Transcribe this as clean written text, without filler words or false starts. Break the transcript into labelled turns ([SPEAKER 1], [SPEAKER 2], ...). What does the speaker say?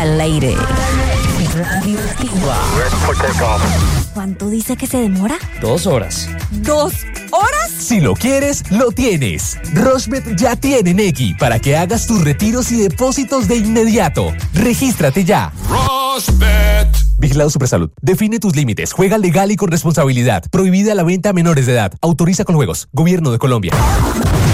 [SPEAKER 1] al aire. Radioactiva.
[SPEAKER 2] ¿Cuánto dice que se demora?
[SPEAKER 3] 2 horas.
[SPEAKER 2] ¿2 horas?
[SPEAKER 4] Si lo quieres, lo tienes. Rochebet ya tiene Nequi para que hagas tus retiros y depósitos de inmediato. Regístrate ya.
[SPEAKER 5] Rochebet.
[SPEAKER 4] Vigilado Supersalud. Define tus límites. Juega legal y con responsabilidad. Prohibida la venta a menores de edad. Autoriza con juegos. Gobierno de Colombia.